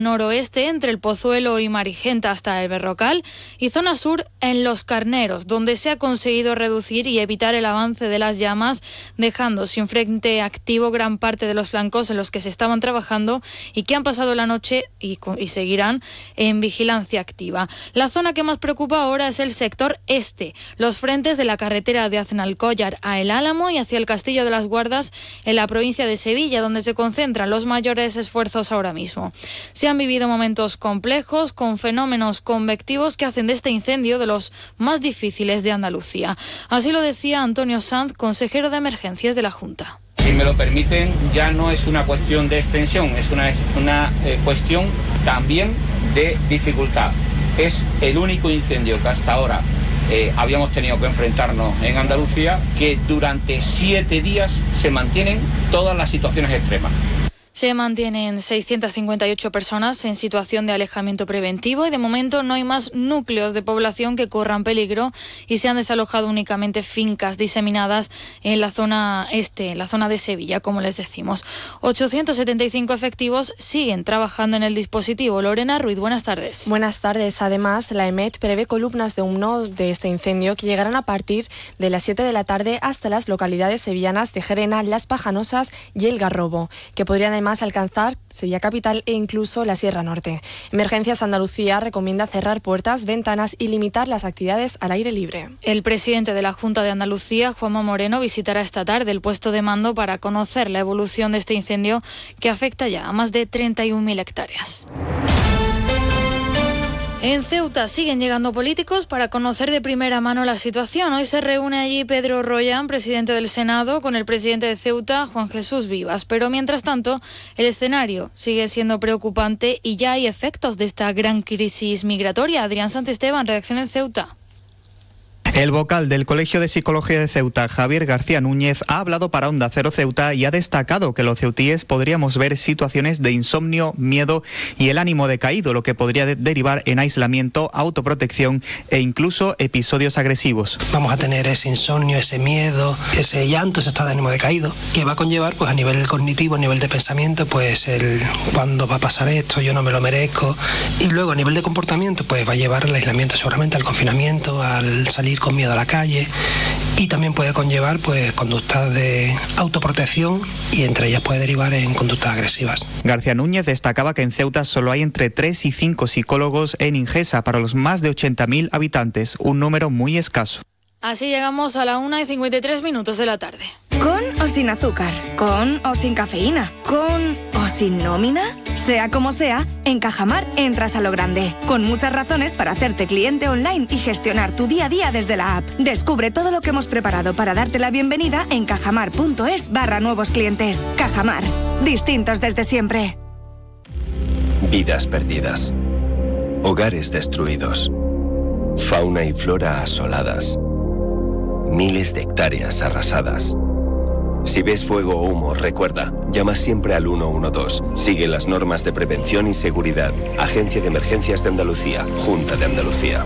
noroeste entre el Pozuelo y Marigenta hasta el Berrocal, y zona sur en Los Carneros, donde se ha conseguido reducir y evitar el avance de las llamas, dejando sin frente activo gran parte de los flancos en los que se estaban trabajando y que han pasado la noche y seguirán en vigilancia activa. La zona que más preocupa ahora es el sector este, los frentes de la carretera de Aznalcóllar a El Álamo y hacia el Castillo de las Guardas en la provincia de Sevilla, donde se concentran los mayores esfuerzos ahora mismo. Se han vivido momentos complejos con fenómenos convectivos que hacen de este incendio de los más difíciles de Andalucía. Así lo decía Antonio Sanz, consejero de Emergencias de la Junta. Si me lo permiten, ya no es una cuestión de extensión, es una cuestión también de dificultad. Es el único incendio que hasta ahora habíamos tenido que enfrentarnos en Andalucía, que durante 7 días se mantienen todas las situaciones extremas. Se mantienen 658 personas en situación de alejamiento preventivo y de momento no hay más núcleos de población que corran peligro y se han desalojado únicamente fincas diseminadas en la zona este, en la zona de Sevilla, como les decimos. 875 efectivos siguen trabajando en el dispositivo. Lorena Ruiz, buenas tardes. Buenas tardes. Además, la EMET prevé columnas de humo de este incendio que llegarán a partir de las 7 de la tarde hasta las localidades sevillanas de Gerena, Las Pajanosas y El Garrobo, que podrían además alcanzar Sevilla Capital e incluso la Sierra Norte. Emergencias Andalucía recomienda cerrar puertas, ventanas y limitar las actividades al aire libre. El presidente de la Junta de Andalucía, Juanma Moreno, visitará esta tarde el puesto de mando para conocer la evolución de este incendio que afecta ya a más de 31.000 hectáreas. En Ceuta siguen llegando políticos para conocer de primera mano la situación. Hoy se reúne allí Pedro Rollán, presidente del Senado, con el presidente de Ceuta, Juan Jesús Vivas. Pero mientras tanto, el escenario sigue siendo preocupante y ya hay efectos de esta gran crisis migratoria. Adrián Santesteban, redacción en Ceuta. El vocal del Colegio de Psicología de Ceuta, Javier García Núñez, ha hablado para Onda Cero Ceuta y ha destacado que los ceutíes podríamos ver situaciones de insomnio, miedo y el ánimo decaído, lo que podría derivar en aislamiento, autoprotección e incluso episodios agresivos. Vamos a tener ese insomnio, ese miedo, ese llanto, ese estado de ánimo decaído, que va a conllevar pues a nivel cognitivo, a nivel de pensamiento, pues el cuándo va a pasar esto, yo no me lo merezco. Y luego a nivel de comportamiento, pues va a llevar al aislamiento seguramente, al confinamiento, al salir con miedo a la calle, y también puede conllevar pues conductas de autoprotección y entre ellas puede derivar en conductas agresivas. García Núñez destacaba que en Ceuta solo hay entre 3 y 5 psicólogos en Ingesa para los más de 80.000 habitantes, un número muy escaso. Así llegamos a la 1:53 de la tarde. ¿Con o sin azúcar? ¿Con o sin cafeína? ¿Con o sin nómina? Sea como sea, en Cajamar entras a lo grande, con muchas razones para hacerte cliente online y gestionar tu día a día desde la app. Descubre todo lo que hemos preparado para darte la bienvenida en cajamar.es/nuevos clientes. Cajamar, distintos desde siempre. Vidas perdidas, hogares destruidos, fauna y flora asoladas, miles de hectáreas arrasadas. Si ves fuego o humo, recuerda, llama siempre al 112. Sigue las normas de prevención y seguridad. Agencia de Emergencias de Andalucía, Junta de Andalucía.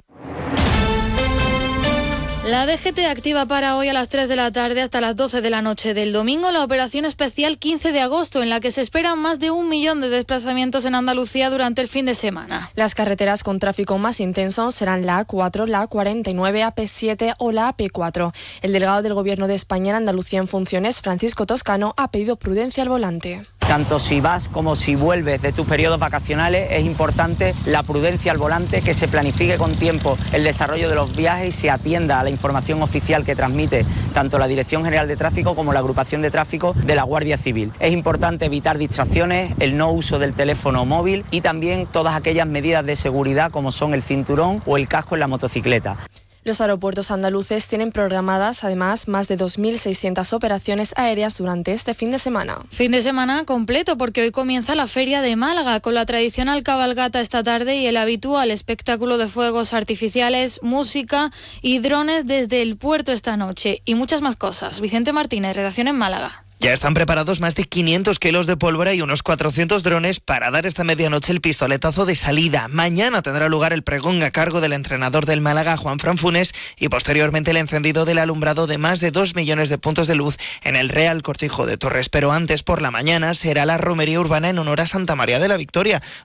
La DGT activa para hoy a las 3 de la tarde hasta las 12 de la noche del domingo la operación especial 15 de agosto, en la que se esperan más de 1 millón de desplazamientos en Andalucía durante el fin de semana. Las carreteras con tráfico más intenso serán la A4, la A49, AP7 o la AP4. El delegado del Gobierno de España en Andalucía en funciones, Francisco Toscano, ha pedido prudencia al volante. Tanto si vas como si vuelves de tus periodos vacacionales, es importante la prudencia al volante, que se planifique con tiempo el desarrollo de los viajes y se atienda a la información oficial que transmite tanto la Dirección General de Tráfico como la Agrupación de Tráfico de la Guardia Civil. Es importante evitar distracciones, el no uso del teléfono móvil y también todas aquellas medidas de seguridad como son el cinturón o el casco en la motocicleta. Los aeropuertos andaluces tienen programadas además más de 2.600 operaciones aéreas durante este fin de semana. Fin de semana completo porque hoy comienza la Feria de Málaga con la tradicional cabalgata esta tarde y el habitual espectáculo de fuegos artificiales, música y drones desde el puerto esta noche y muchas más cosas. Vicente Martínez, redacción en Málaga. Ya están preparados más de 500 kilos de pólvora y unos 400 drones para dar esta medianoche el pistoletazo de salida. Mañana tendrá lugar el pregón a cargo del entrenador del Málaga, Juanfran Funes, y posteriormente el encendido del alumbrado de más de 2 millones de puntos de luz en el Real Cortijo de Torres. Pero antes, por la mañana, será la romería urbana en honor a Santa María de la Victoria,